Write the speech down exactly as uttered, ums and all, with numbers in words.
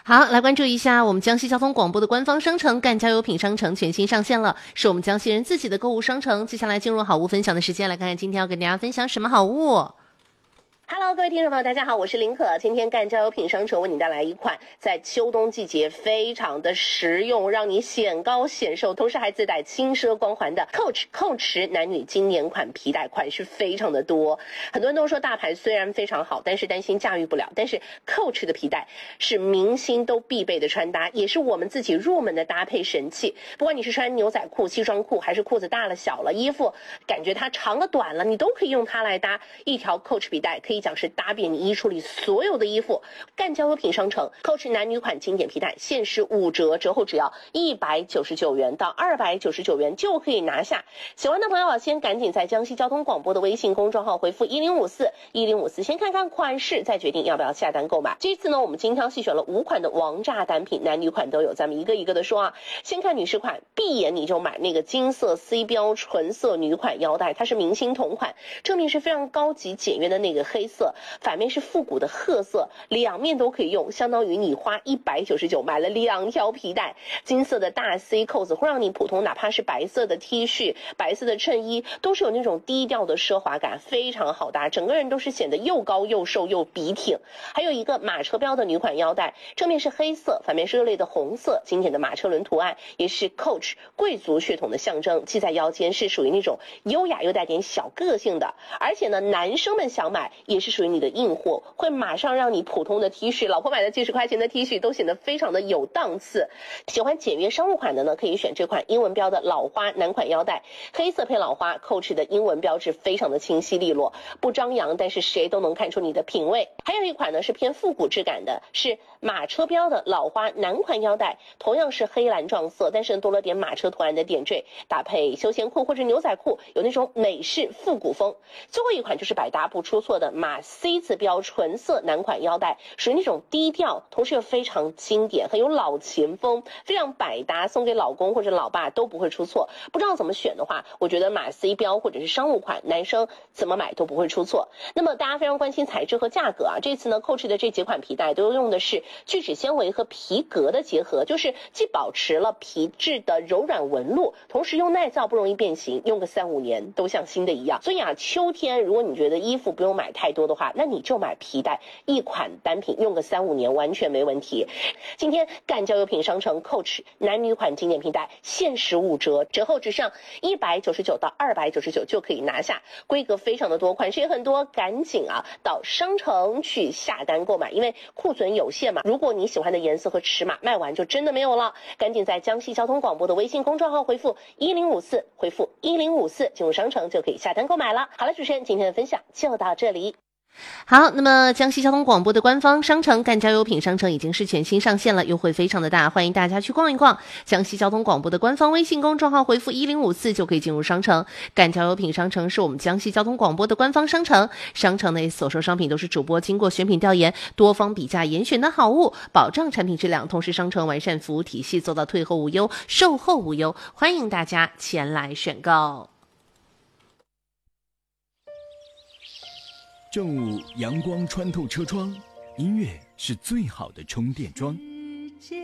好，来关注一下我们江西交通广播的官方商城赣交友品商城全新上线了，是我们江西人自己的购物商城。接下来进入好物分享的时间，来看看今天要跟大家分享什么好物。 Hello， 各位听众朋友，大家好，我是林可。今天赣交友品商城为你带来一款在秋冬季节非常的实用，让你显高显瘦，同时还自带轻奢光环的 Coach 蔻驰男女经典款皮带，款式非常的多。很多人都说大牌虽然非常好，但是担心驾驭不了。但是 Coach 的皮带是明星都必备的穿搭，也是我们自己入门的搭配神器。不管你是穿牛仔裤、西装裤，还是裤子大了小了，衣服感觉它长了短了，你都可以用它来搭。一条 Coach 皮带可以讲是搭遍你衣橱里所有的衣服。赣交友品商城 Coach 男女款经典皮带限时五折，折后只要一百九十九元到二百九十九元就可以拿下。喜欢的朋友啊，先赶紧在江西交通广播的微信公众号回复一零五四一零五四，先看看款式，再决定要不要下单购买。这次呢，我们精挑细选了五款的王炸单品，男女款都有，咱们一个一个的说啊。先看女士款，闭眼你就买那个金色 C 标纯色女款腰带，它是明星同款，正面是非常高级简约的那个黑色，反面是复古的褐色，两面都可以用，相当于你花一百九十九买了两条皮带。金色的大 C 扣子会让你普通哪怕是白色的 T 恤、白色的衬衣都是有那种低调的奢华感，非常好搭，整个人都是显得又高又瘦又笔挺。还有一个马车标的女款腰带，正面是黑色，反面是热烈的红色，经典的马车轮图案，也是 Coach 贵族血统的象征，系在腰间是属于那种优雅又带点小个性的。而且呢，男生们想买也是属于你的硬货，会马上让你普通的 T 恤，老婆买的几十块钱的 T 恤都显得非常的有档次。喜欢简约商务款的呢，可以选这款英文标的老花男款腰带，黑色配老花 Coach 的英文标志非常的清晰利落，不张扬，但是谁都能看出你的品味。还有一款呢是偏复古质感的，是马车标的老花男款腰带，同样是黑蓝撞色，但是多了点马车图案的点缀，搭配休闲裤或者牛仔裤，有那种美式复古风。最后一款就是百搭不出错的马 C 字标纯色男款腰带，属于那种低调，同时又非常经典，很有老前锋，非常百搭，送给老公或者老爸都不会出错。不知道怎么选的话，我觉得马 C 标或者是商务款，男生怎么买都不会出错。那么大家非常关心材质和价格啊，这次呢 Coach 的这几款皮带都用的是聚酯纤维和皮革的结合，就是既保持了皮质的柔软纹路，同时又耐造不容易变形，用个三五年都像新的一样。所以啊，秋天如果你觉得衣服不用买太多的话，那你就买皮带，一款单品用个三五年完全没问题。今天赣交友品商城 Coach 男女款经典皮带限时五折，折后只剩一百九十九到二百九十九就可以拿下，规格非常的多，款式也很多，赶紧啊到商城去下单购买，因为库存有限嘛，如果你喜欢的颜色和尺码卖完就真的没有了，赶紧在江西交通广播的微信公众号回复一零五四，回复一零五四进入商城就可以下单购买了。好了，主持人今天的分享就到这里。 好，那么江西交通广播的官方商城赣交友品商城已经是全新上线了，优惠非常的大，欢迎大家去逛一逛。江西交通广播的官方微信公众号回复一零五四就可以进入商城。赣交友品商城是我们江西交通广播的官方商城，商城内所售商品都是主播经过选品调研、多方比价严选的好物，保障产品质量，同时商城完善服务体系，做到退后无忧、售后无忧，欢迎大家前来选购。 正午阳光穿透车窗，音乐是最好的充电桩。